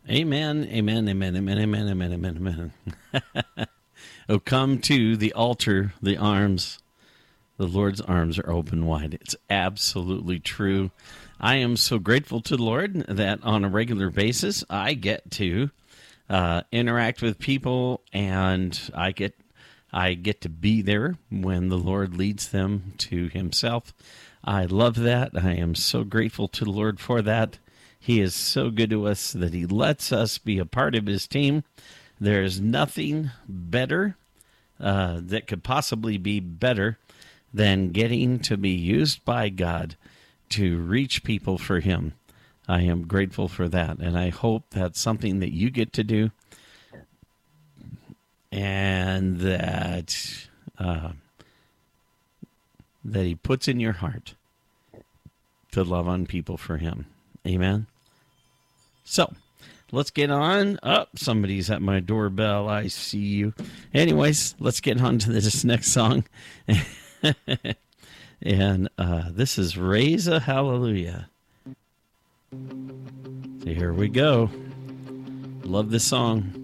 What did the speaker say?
Amen, amen, amen, amen, amen, amen, amen, amen. Oh, come to the altar, the arms. The Lord's arms are open wide. It's absolutely true. I am so grateful to the Lord that on a regular basis I get to interact with people, and I get to be there when the Lord leads them to Himself. I love that. I am so grateful to the Lord for that. He is so good to us that He lets us be a part of His team. There's nothing better that could possibly be better than getting to be used by God to reach people for Him. I am grateful for that, and I hope that's something that you get to do, and that He puts in your heart to love on people for Him. Amen. So, let's get on. Oh, somebody's at my doorbell. I see you. Anyways, let's get on to this next song. And this is Raise a Hallelujah. So here we go. Love this song.